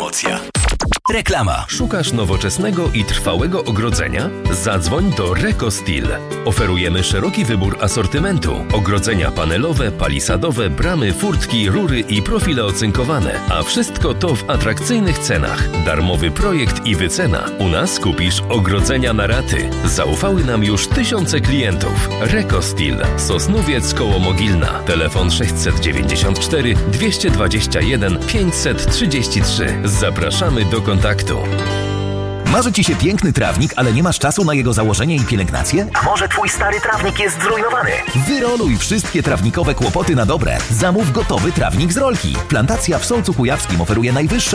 promocja. Reklama. Szukasz nowoczesnego i trwałego ogrodzenia? Zadzwoń do RecoSteel. Oferujemy szeroki wybór asortymentu. Ogrodzenia panelowe, palisadowe, bramy, furtki, rury i profile ocynkowane. A wszystko to w atrakcyjnych cenach. Darmowy projekt i wycena. U nas kupisz ogrodzenia na raty. Zaufały nam już tysiące klientów. RecoSteel. Sosnowiec koło Mogilna. Telefon 694 221 533. Zapraszamy do kontaktu. Marzy Ci się piękny trawnik, ale nie masz czasu na jego założenie i pielęgnację? A może Twój stary trawnik jest zrujnowany? Wyroluj wszystkie trawnikowe kłopoty na dobre. Zamów gotowy trawnik z rolki. Plantacja w Solcu Kujawskim oferuje najwyższe